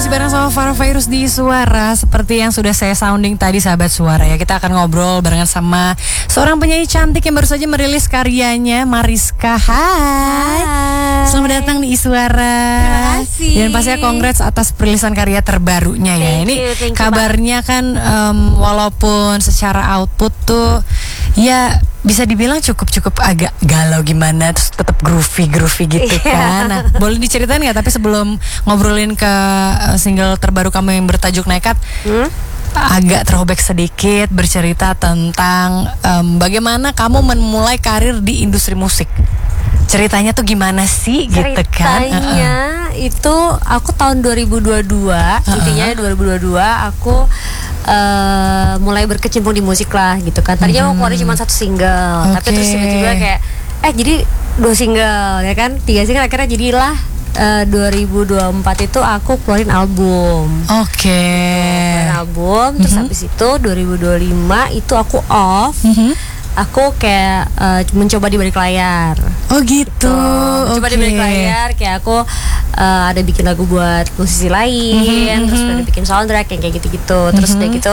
bareng sama Farah Fairuz di Suara. Seperti yang sudah saya sounding tadi sahabat Suara ya, kita akan ngobrol barengan sama seorang penyanyi cantik yang baru saja merilis karyanya, Mariska. Hai. Selamat datang di Suara. Terima kasih. Dan pastinya congrats atas perilisan karya terbarunya ya. Ini kabarnya kan walaupun secara output tuh ya bisa dibilang cukup agak galau gimana, terus tetap groovy gitu kan. Nah, boleh diceritain nggak? Tapi sebelum ngobrolin ke single terbaru kamu yang bertajuk Nekat, agak throwback sedikit, bercerita tentang bagaimana kamu memulai karir di industri musik. Ceritanya tuh gimana sih gitu kan? Ceritanya itu aku tahun 2022, intinya 2022 aku mulai berkecimpung di musik lah gitu kan. Tadinya mau keluarin cuma satu single, tapi terus tiba-tiba kayak jadi 2 single ya kan, 3 single, akhirnya jadilah 2024 itu aku keluarin album. Keluarin album, terus habis itu 2025 itu aku off. Aku kayak mencoba di balik layar. Oh gitu. Coba di balik layar, kayak aku ada bikin lagu buat musisi lain, terus ada bikin soundtrack yang kayak gitu-gitu. Terus udah gitu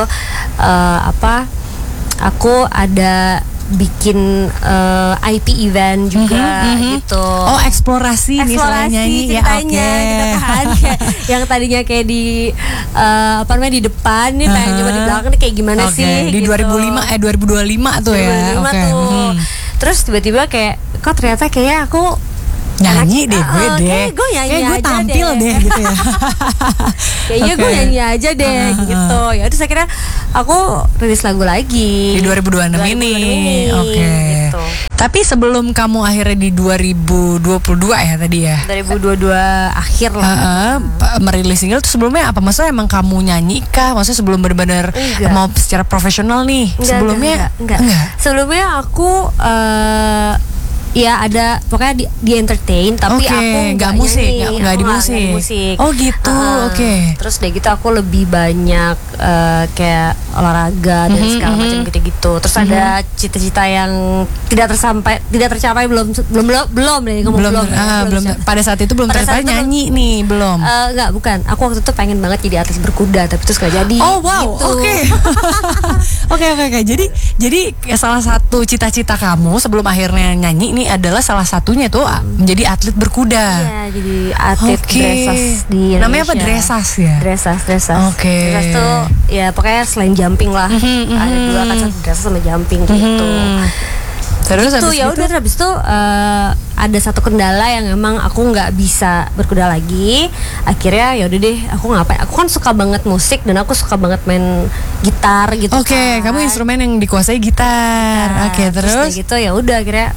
aku ada bikin IP event juga gitu. Oh, eksplorasi nih soal nyanyi ceritanya gitu kan. Kayak yang tadinya kayak di di depan nih, tanya coba di belakang nih kayak gimana sih di gitu. 2025 tuh ya. 2025 tuh. Terus tiba-tiba kayak kok ternyata kayaknya aku nyanyi deh gue gue tampil deh gitu ya. Kayaknya gue nyanyi aja deh gitu. Ya terus akhirnya aku rilis lagu lagi di 2026 ini. Gitu. Tapi sebelum kamu akhirnya di 2022 ya tadi ya, 2022 akhir lah merilis single tuh sebelumnya apa? Maksudnya emang kamu nyanyi kah? Maksudnya sebelum benar-benar mau secara profesional nih? Enggak. Sebelumnya aku ya ada pokoknya di entertain, tapi aku nggak musik, nggak di musik. Oh gitu, Terus deh gitu aku lebih banyak kayak olahraga dan segala macam gitu-gitu. Terus ada cita-cita yang tidak tercapai belum. Pada saat itu belum tercapai nyanyi nih belum. Bukan. Aku waktu itu pengen banget jadi artis berkuda, tapi terus nggak jadi. Oh wow, gitu. Oke. Jadi salah satu cita-cita kamu sebelum akhirnya nyanyi ini adalah salah satunya tuh menjadi atlet berkuda. Iya, jadi atlet dressage di Indonesia. Namanya apa? Dressage ya? Dressage. Dressage tuh ya pokoknya selain jumping lah. Ada 2 kan, satu dressage sama jumping gitu. Terus habis itu ada satu kendala yang emang aku nggak bisa berkuda lagi. Akhirnya ya udah deh, aku ngapain? Aku kan suka banget musik dan aku suka banget main gitar gitu. Kamu instrumen yang dikuasai gitar. Terus gitu ya udah akhirnya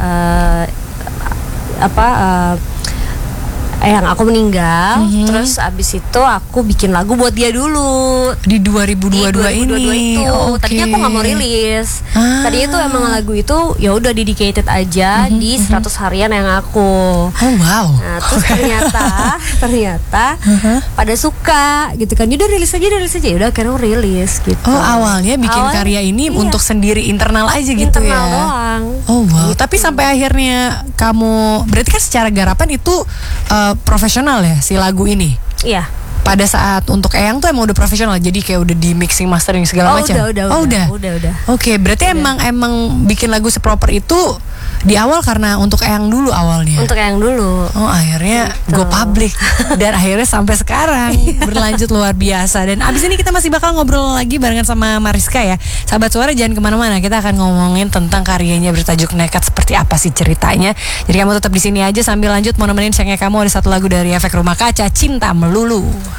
yang aku meninggal, terus abis itu aku bikin lagu buat dia dulu di 2022 ini. Tadinya aku nggak mau rilis. Tadinya itu emang lagu itu ya udah dedicated aja di 100 harian yang aku. Oh wow. Nah, terus ternyata pada suka gitu kan. Udah rilis aja. Udah akhirnya rilis gitu. Oh, awalnya bikin karya ini untuk sendiri internal aja gitu ya. Internal doang. Oh wow. Gitu. Tapi sampai akhirnya kamu berarti kan secara garapan itu profesional ya si lagu ini? Iya. Pada saat untuk Eyang tuh emang udah profesional, jadi kayak udah di mixing mastering segala macam. Udah. Berarti emang bikin lagu seproper itu di awal karena untuk Eyang dulu awalnya. Untuk Eyang dulu. Oh, akhirnya go public dan akhirnya sampai sekarang berlanjut luar biasa. Dan abis ini kita masih bakal ngobrol lagi barengan sama Mariska ya. Sahabat Suara jangan kemana-mana, kita akan ngomongin tentang karyanya bertajuk Nekat, seperti apa sih ceritanya. Jadi kamu tetap di sini aja sambil lanjut mau nemenin sayangnya kamu ada satu lagu dari Efek Rumah Kaca, Cinta Melulu.